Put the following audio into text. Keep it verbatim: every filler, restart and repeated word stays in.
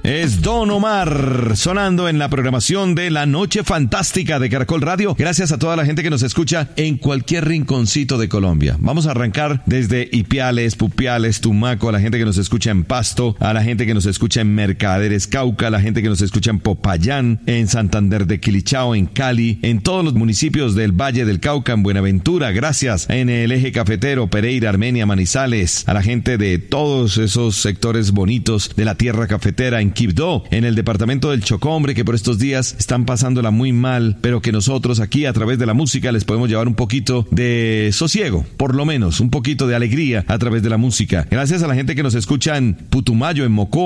Es Don Omar sonando en la programación de La Noche Fantástica de Caracol Radio. Gracias a toda la gente que nos escucha en cualquier rinconcito de Colombia. Vamos a arrancar desde Ipiales, Pupiales, Tumaco, a la gente que nos escucha en Pasto, a la gente que nos escucha en Mercaderes, Cauca, a la gente que nos escucha en Popayán, en Santander de Quilichao, en Cali, en todos los municipios del Valle del Cauca, en Buenaventura, gracias, en el eje cafetero, Pereira, Armenia, Manizales, a la gente de todos esos sectores bonitos de la tierra cafetera, en Quibdó, en el departamento del Chocó, hombre, que por estos días están pasándola muy mal, pero que nosotros aquí a través de la música les podemos llevar un poquito de sosiego, por lo menos, un poquito de alegría a través de la música. Gracias a la gente que nos escucha en Putumayo, en Mocoa,